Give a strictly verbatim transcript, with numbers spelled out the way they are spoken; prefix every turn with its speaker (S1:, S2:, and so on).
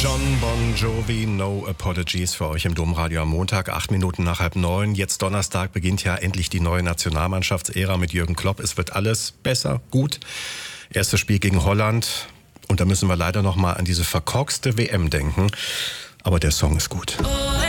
S1: John Bon Jovi, No Apologies für euch im Domradio am Montag, acht Minuten nach halb neun. Jetzt Donnerstag beginnt ja endlich die neue Nationalmannschaftsära mit Jürgen Klopp. Es wird alles besser, gut. Erstes Spiel gegen Holland. Und da müssen wir leider noch mal an diese verkorkste W M denken. Aber der Song ist gut.